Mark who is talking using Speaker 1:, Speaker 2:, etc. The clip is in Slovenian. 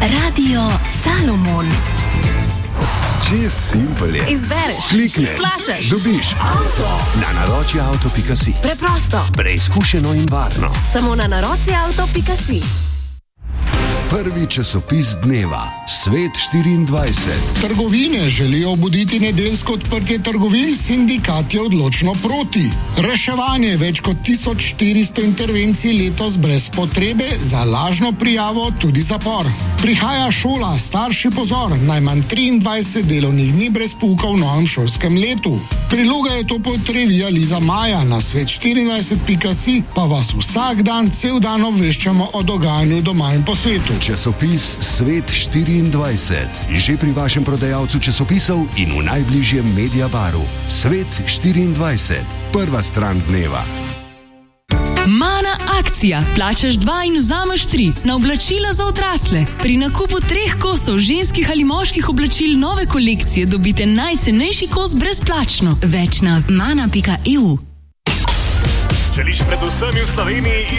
Speaker 1: Radio Salomon.
Speaker 2: Čist simpel je.
Speaker 1: Izbereš,
Speaker 2: klikneš,
Speaker 1: plačaš,
Speaker 2: dobiš avto na naročiauto.si.
Speaker 1: Preprosto,
Speaker 2: Preizkušeno in varno.
Speaker 1: samo na naročiauto.si.
Speaker 2: Prvi časopis dneva, Svet 24.
Speaker 3: Trgovine želijo obuditi nedeljsko odprtje trgovin, sindikat je odločno proti. Reševanje več kot 1400 intervencij letos brez potrebe, za lažno prijavo tudi zapor. Prihaja šola, starši pozor, najmanj 23 delovnih dni brez pouka v novem šolskem letu. Priloga je to pod revija Liza Maja, na svet24.si pa vas vsak dan, cel dan obveščamo o dogajanju doma in po svetu.
Speaker 2: Časopis Svet 24. Že pri vašem prodajalcu časopisov in v najbližjem Mediabaru. Svet 24. Prva stran dneva.
Speaker 4: Mana akcija. Plačaš 2 in vzameš 3 na oblačila za odrasle. Pri nakupu 3 kosov ženskih ali moških oblačil nove kolekcije dobite najcenejši kos brezplačno. Več na mana.eu.
Speaker 5: Želiš predvsem v Sloveniji